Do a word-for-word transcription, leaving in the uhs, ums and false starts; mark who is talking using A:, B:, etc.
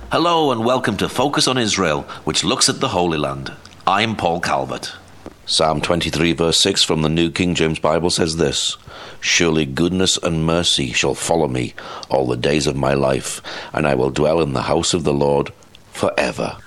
A: Hello and welcome to Focus on Israel, which looks at the Holy Land. I'm Paul Calvert.
B: Psalm twenty-three verse six from the New King James Bible says this: Surely goodness and mercy shall follow me all the days of my life, and I will dwell in the house of the Lord forever.